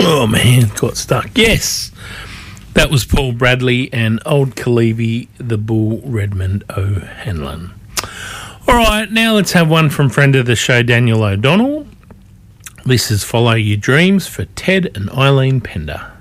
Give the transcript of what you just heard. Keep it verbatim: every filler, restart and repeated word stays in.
Oh, man, got stuck. Yes, that was Paul Bradley and Old Kalevi, the Bull, Redmond O'Hanlon. All right, now let's have one from friend of the show, Daniel O'Donnell. This is Follow Your Dreams for Ted and Eileen Pender.